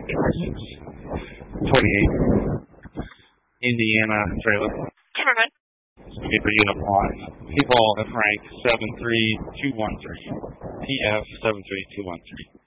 Indiana trailer. Correct. Get for unit 1. People F rank 73213. TF 73213.